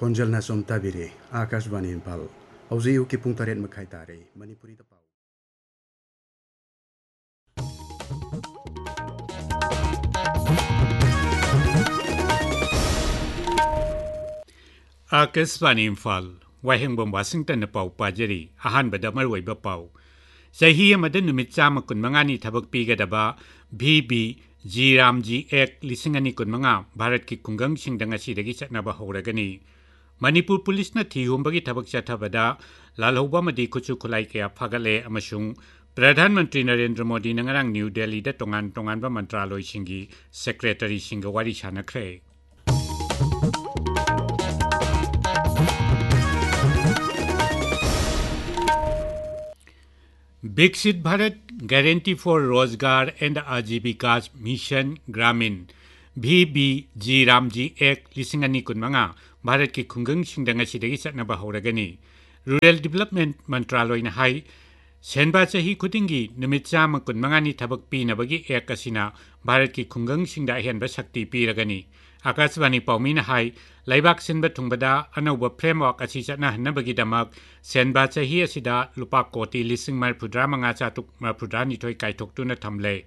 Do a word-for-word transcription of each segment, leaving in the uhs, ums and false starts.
Khonjalna som tabire Akashvani Impal Auziu ki pung taret makai tare Manipuri da pau Akashvani Impal Waheng bom Washington na pau pajari ahan bada marwai ba pau Sahi amada numit chama kun mangani thabak pigadaba B B G Ramji Ek lisingani kun manga Bharat ki kungang singdanga sidagi chatnaba horagani Manipur Police na thihumbagi thabak chathabada lalhoba madi kuchu khulai kaya phagale amashung Pradhan Mantri Narendra Modi nangarang New Delhi da tongan tongan ba mantraloi singi Secretary singa wari chanakre Viksit Bharat Guarantee for Rozgar and Ajivika's Mission Gramin B B G Ramji Ek lisingani kun manga Bharat ki khungang singdanga sidagi chatnaba horagani Rural Development Mantraloy na hai senba chahi khudingi numit chama kun mangani thabak pinabagi ek asina Bharat ki khungang singda henba shakti piragani Akashvani paumi na hai laibak sinba thungbada anauba framework asi chatna hanabagi damak senba chahi asida lupa koti lising mar pudra manga chatuk mar pudra nithoi kaitok tu na thamle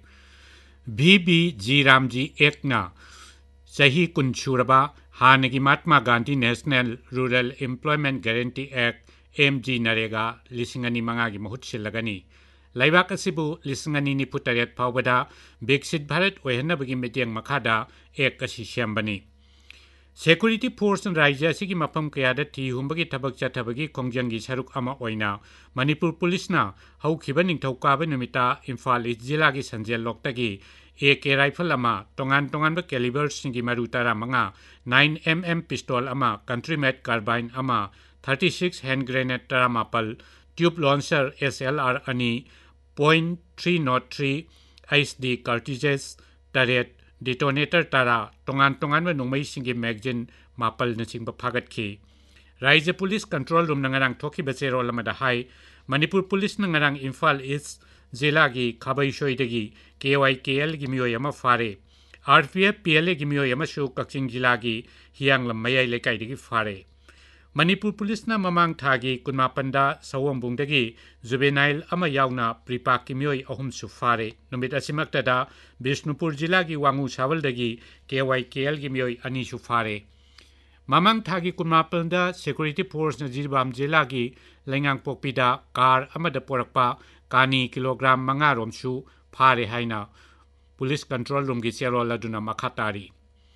B B G Ramji Ek na chahi kun churaba hanagi Mahatma Gandhi National Rural Employment Guarantee Act M G Narega lisingani manga gi mahut silagani laibak asibu lisingani ni putaret phawbada Viksit Bharat oihanabagi metiang makhada ek asi siambani Security Force and Raja Sigi Mapam Kayada Ti Humbagi Tabak Chatabagi Kongjangi Saruk Ama Oina Manipur Police na Hau Kibaning Taukaban Numita Imphal East Jilagi Sanjel Loktagi A K rifle ama tongan tongan ba caliber singi marutara manga nine millimeter pistol ama country-made carbine ama thirty-six hand grenade tara mapal tube launcher S L R ani point three oh three I S D cartridges taret detonator tara tongan tongan ba nungmai singi magazine mapal na singba phagat ki Raja Police Control Room nangarang thoki bachero lamada hai Manipur Police nangarang Imphal East Zilagi Khabai Shoidagi K Y K L Gimio Yama Fare R P F P L A Gimio Yama Shu Kakching Jilagi Hiang Lam Mayai Lekai Digi Fare Manipur Police na Mamang Thagi Kunmapanda Sawambungdagi Juvenile Ama Yauna Pripak Gimio Ahum Su Fare Numit Asimaktada Bishnupur Jilagi Wangu Sawaldagi K Y K L Gimio Ani Su Fare Mamang Thagi Kunmapanda Security Force na Jirbam Jilagi Lengang Pokpida Car Amada Porakpa Kani kilogram manga romsu phare haina Police Control Room gi chero laduna makhatari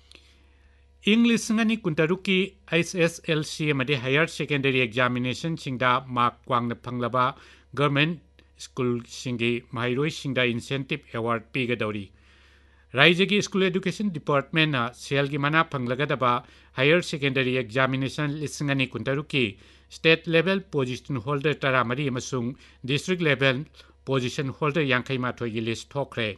English ngani kuntaruki S S L C amade higher secondary examination singda mark kwangna phanglaba government school singi mairoi singda incentive award pigadori Raijagi School Education Department na selgi mana phanglagadaba higher secondary examination lisingani kuntaruki State level position holder tara mari amasung district level position holder yankai mathoi gi list thokre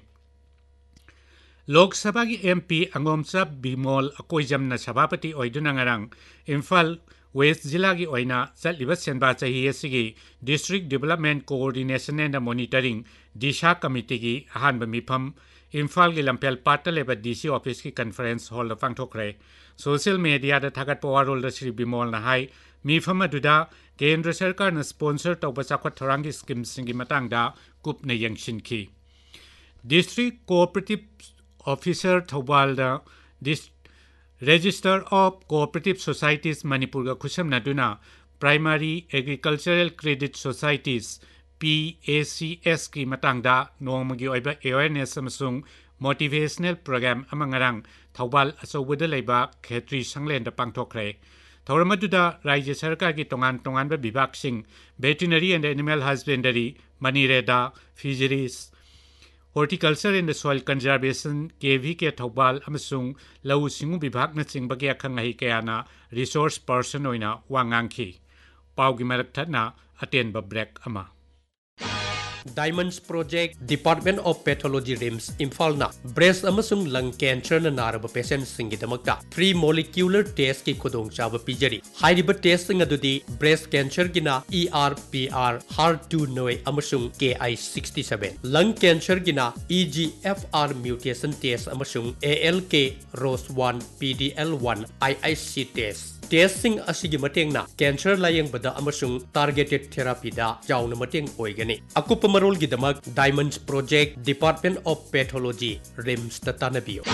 Lok Sabha gi M P Angomcha Bimol Akoijam na sabapati oiduna ngarang Imphal West Jilla gi oina chatliba senba chahi asigi District Development Coordination and Monitoring Disha Committee gi ahanba mifam Imphal gi lampel pataleba D C office ki conference hall da pangthokre Social media da thagat powarol da Sri Bimol na hai Mifam aduda Kendra Sarkar na sponsor tauba chakwat thorangi scheme singi matangda kup na yangshinki District Cooperative Officer Thobal da this Register of Cooperative Societies Manipur ga khusam naduna Primary Agricultural Credit Societies P A C S ki matangda nomagi oiba awareness amasung motivational program amangarang Thobal asawuda leiba Khetri Sanglen da pangthokre Thoramaduda Raja Sarkar ki tongan tongan ba bibak sing veterinary and animal husbandry manireda fisheries horticulture and soil conservation K V K Thobal amasung lau singu bibak na sing bagi akhangai kayana resource person oina wangangki paugi marak thatna aten ba break ama Diamonds Project Department of Pathology Rims Imphal na breast amasung lung cancer na naraba patient singidamakta free molecular test ki khudong chaba pijari hairiba test sing adudi breast cancer gina E R P R H E R two noi amasung K I sixty-seven lung cancer gina E G F R mutation test amasung A L K R O S one P D L one I I C test ꯇꯦꯁꯁꯤꯡ ꯑꯁꯤꯒꯤ ꯃꯇꯦꯡꯅ cancer ꯂꯥꯌꯦꯡꯕꯗ ꯑꯃꯁꯨꯡ ꯇꯥꯔꯒꯦꯇꯦꯗ ꯊꯦꯔꯥꯄꯤꯗ ꯆꯥꯎꯅ ꯃꯇꯦꯡ ꯑꯣꯏꯒꯅꯤ ꯑꯀꯨꯞꯄ ꯃꯔꯣꯜꯒꯤꯗꯃꯛ ꯗꯥꯏꯃꯟꯁ project department of pathology ꯔꯤꯝꯁꯇ ꯇꯥꯟꯅꯕꯤꯌꯨ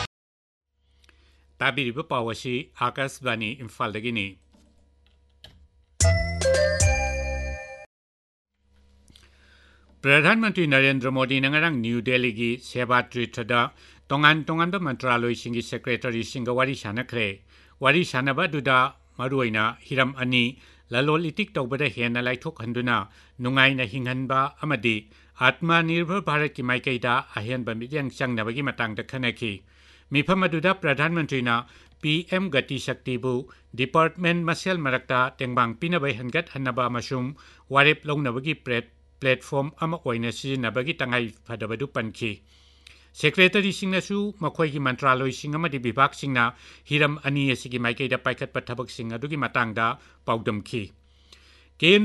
ꯇꯥꯕꯤꯔꯤꯕ ꯄꯥꯎ ꯑꯁꯤ ꯑꯥꯀꯥꯁꯕꯥꯅꯤ ꯏꯝꯐꯥꯜꯗꯒꯤꯅꯤ ꯄ꯭ꯔꯙꯥꯟ ꯃꯟꯇ꯭ꯔꯤ ꯅꯔꯦꯟꯗ꯭ꯔ ꯃꯣꯗꯤꯅ ꯉꯔꯥꯡ ꯅ꯭ꯌꯨ ꯗꯦꯜꯂꯤꯒꯤ ꯁꯦꯕꯥ ꯇ꯭ꯔꯤꯊꯗ ꯇꯣꯉꯥꯟ ꯇꯣꯉꯥꯟꯕ ꯃꯟꯇ꯭ꯔꯥꯂꯣꯏꯁꯤꯡꯒꯤ ꯁꯦꯀ꯭ꯔꯦꯇꯔꯤꯁꯤꯡꯒ ꯋꯥꯔꯤ ꯁꯥꯟꯅꯈ꯭ꯔꯦ ꯋꯥꯔꯤ ꯁꯥꯟꯅꯕ ꯑꯗꯨꯗ ꯃꯔꯨꯑꯣꯏꯅ ꯍꯤꯔꯝ ꯑꯅꯤ ꯂꯂꯣꯟ ꯏꯇꯤꯛ ꯇꯧꯕꯗ ꯍꯦꯟꯅ ꯂꯥꯏꯊꯣꯛꯍꯟꯗꯨꯅ ꯅꯨꯡꯉꯥꯏꯅ ꯍꯤꯡꯍꯟꯕ ꯑꯃꯗꯤ ꯑꯥꯠꯃ ꯅꯤꯔꯚꯔ ꯚꯥꯔꯠꯀꯤ ꯃꯥꯏꯀꯩꯗ ꯑꯍꯦꯟꯕ ꯃꯤꯠꯌꯦꯡ ꯆꯪꯅꯕꯒꯤ ꯃꯇꯥꯡꯗ ꯈꯟꯅꯈꯤ ꯃꯤꯐꯝ ꯑꯗꯨꯗ ꯄ꯭ꯔꯙꯥꯟ ꯃꯟꯇ꯭ꯔꯤꯅ ꯄꯤ ꯑꯦꯝ ꯒꯇꯤ ꯁꯛꯇꯤꯕꯨ ꯗꯤꯄꯥꯔꯠꯃꯦꯟꯠ ꯃꯁꯦꯜ ꯃꯔꯛꯇ ꯇꯦꯡꯕꯥꯡ ꯄꯤꯅꯕ ꯍꯦꯟꯒꯠꯍꯟꯅꯕ ꯑꯃꯁꯨꯡ ꯋꯥꯔꯦꯞ ꯂꯧꯅꯕꯒꯤ ꯄ꯭ꯂꯦꯠꯐꯣꯔꯝ ꯑꯃ ꯑꯣꯏꯅ ꯁꯤꯖꯤꯟꯅꯕꯒꯤ ꯇꯉꯥꯏ ꯐꯗꯕꯗꯨ ꯄꯟꯈꯤ ꯁꯦꯀ꯭ꯔꯦꯇꯔꯤꯁꯤꯡꯅꯁꯨ ꯃꯈꯣꯏꯒꯤ ꯃꯟꯇ꯭ꯔꯥꯂꯣꯏꯁꯤꯡ ꯑꯃꯗꯤ ꯕꯤꯚꯥꯒꯁꯤꯡꯅ ꯍꯤꯔꯝ ꯑꯅꯤ ꯑꯁꯤꯒꯤ ꯃꯥꯏꯀꯩꯗ ꯄꯥꯏꯈꯠꯄ ꯊꯕꯛꯁꯤꯡ ꯑꯗꯨꯒꯤ ꯃꯇꯥꯡꯗ ꯄꯥꯎꯗꯝꯈꯤ